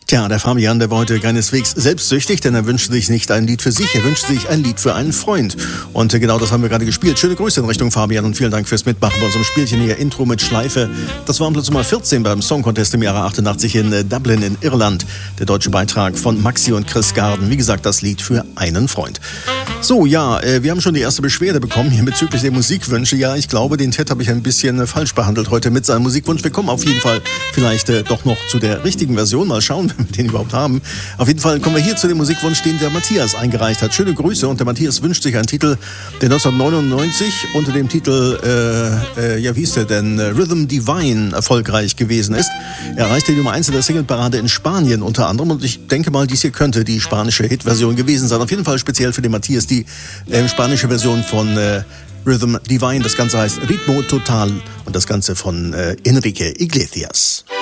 Tja, der Fabian, der war heute keineswegs selbstsüchtig, denn er wünscht sich nicht ein Lied für sich, er wünscht sich ein Lied für einen Freund. Und genau das haben wir gerade gespielt. Schöne Grüße in Richtung Fabian und vielen Dank fürs Mitmachen bei unserem Spielchen hier, Intro mit Schleife. Das war am Platz Nummer 14 beim Song Contest im Jahre 88 in Dublin in Irland. Der deutsche Beitrag von Maxi und Chris Garden. Wie gesagt, das Lied für einen Freund. So, ja, wir haben schon die erste Beschwerde bekommen hier bezüglich der Musikwünsche. Ja, ich glaube, den Ted habe ich ein bisschen falsch behandelt heute mit seinem Musikwunsch. Wir kommen auf jeden Fall vielleicht doch noch zu der richtigen Version. Mal schauen, wenn wir den überhaupt haben. Auf jeden Fall kommen wir hier zu dem Musikwunsch, den der Matthias eingereicht hat. Schöne Grüße und der Matthias wünscht sich einen Titel, der 1999 unter dem Titel, wie hieß der denn? Rhythm Divine erfolgreich gewesen ist. Er erreichte die Nummer 1 in der Singleparade in Spanien unter anderem und ich denke mal, dies hier könnte die spanische Hitversion gewesen sein. Auf jeden Fall speziell für den Matthias die spanische Version von Rhythm Divine. Das Ganze heißt Ritmo Total und das Ganze von Enrique Iglesias.